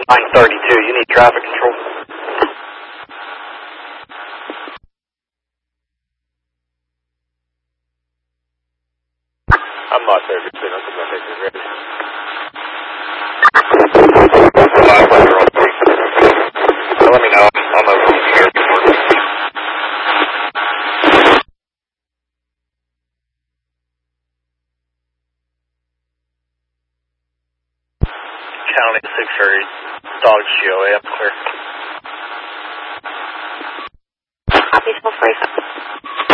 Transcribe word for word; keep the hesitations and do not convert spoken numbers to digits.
nine thirty-two, you need traffic control. I'm not there to signal because I think you're ready. So let me know. I'll know when you're here before. County six or eight, Dodge G O A, I'm clear. Copy, twelve forty-five.